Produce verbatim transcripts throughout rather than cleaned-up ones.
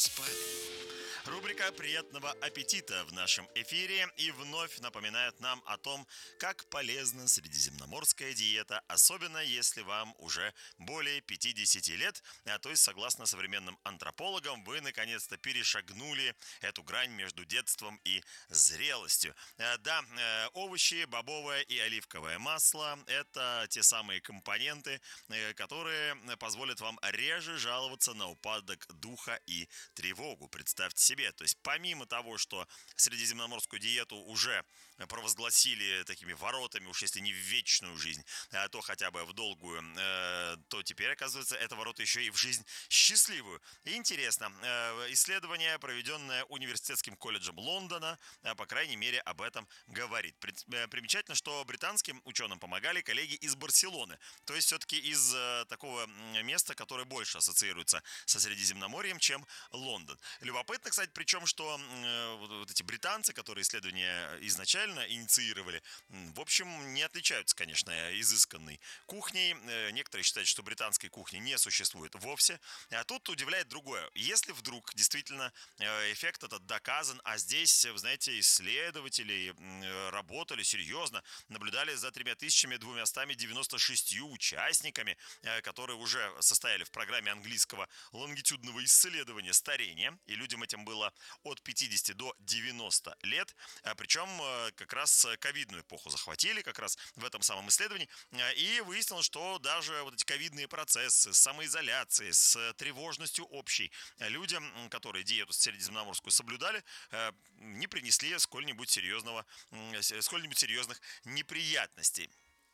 спать. Рубрика «Приятного аппетита» в нашем эфире и вновь напоминает нам о том, как полезна средиземноморская диета, особенно если вам уже более пятидесяти лет, а то есть, согласно современным антропологам, вы наконец-то перешагнули эту грань между детством и зрелостью. Э, Да, э, овощи, бобовое и оливковое масло– это те самые компоненты, э, которые позволят вам реже жаловаться на упадок духа и тревогу. Представьте себе. То есть помимо того, что средиземноморскую диету уже провозгласили такими воротами, уж если не в вечную жизнь, а то хотя бы в долгую, э, то теперь, оказывается, это ворота еще и в жизнь счастливую. И интересно, э, исследование, проведенное университетским колледжем Лондона, э, по крайней мере, об этом говорит. При- э, примечательно, что британским ученым помогали коллеги из Барселоны, то есть все-таки из э, такого м, места, которое больше ассоциируется со Средиземноморьем, чем Лондон. Любопытно, кстати, причем, что э, вот, вот эти британцы, которые исследования изначально инициировали, м, в общем, не отличаются, конечно, изысканной кухней. Э, некоторые считают, что британской кухни не существует вовсе. А тут удивляет другое. Если вдруг действительно э, эффект этот доказан, а здесь, вы знаете, исследователи м, э, работали серьезно, наблюдали за тремя тысячами двумястами девяносто шестью участниками, э, которые уже состояли в программе английского лонгитюдного исследования старения, и людям этим было от пятидесяти до девяноста лет, а причем э, как раз ковидную эпоху захватили, как раз в этом самом исследовании, э, и выяснилось, что даже вот эти ковидные процессы с самоизоляцией, с тревожностью общей, э, людям, м, которые диету средиземноморскую соблюдали, э, не принесли сколь-нибудь серьезного, м, с- сколь-нибудь серьезных неприятностей.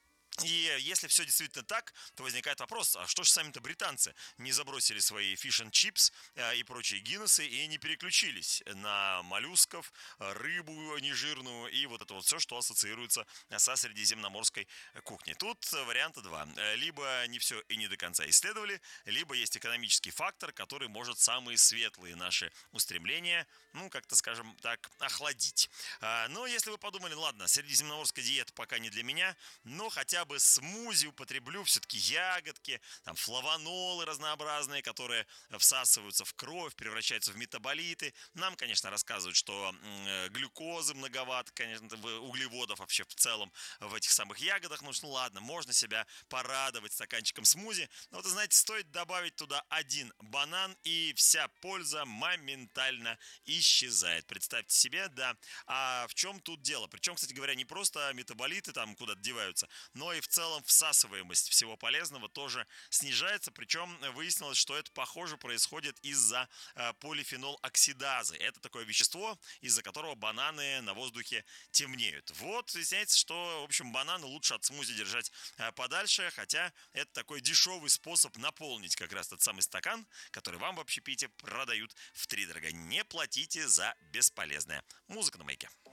И если все действительно так, то возникает вопрос, а что же сами-то британцы не забросили свои fish and chips э, и прочие гиннессы и не переключились на моллюсков, э, рыбу нежирную и вот это вот все, что ассоциируется со средиземноморской кухней. Тут э, варианта два. Э, Либо не все и не до конца исследовали, либо есть экономический фактор, который может самые светлые наши устремления, ну, как-то, скажем так, охладить. А, Но если вы подумали, ладно, средиземноморская диета пока не для меня, но хотя бы смузи употреблю, все-таки ягодки, там флавонолы разнообразные, которые всасываются в кровь, превращаются в метаболиты. Нам, конечно, рассказывают, что м, э, глюкозы многовато, конечно, в- углеводов вообще в целом в этих самых ягодах. Ну, что, ну ладно, можно себя порадовать стаканчиком смузи. Но вот, знаете, стоит добавить туда один банан, и вся польза моментально исчезает. Представьте себе, да. А в чем тут дело? Причем, кстати говоря, не просто метаболиты там куда-то деваются, но и в целом всасываемость всего полезного тоже снижается. Причем выяснилось, что это, похоже, происходит из-за э, полифенол-оксидазы. Это такое вещество, из-за которого бананы на воздухе темнеют. Вот, выясняется, что, в общем, бананы лучше от смузи держать э, подальше, хотя это такой дешевый способ наполнить как раз тот самый стакан, который вам в общепите продают втридорога. Не платите за бесполезное. Музыка на Маяке.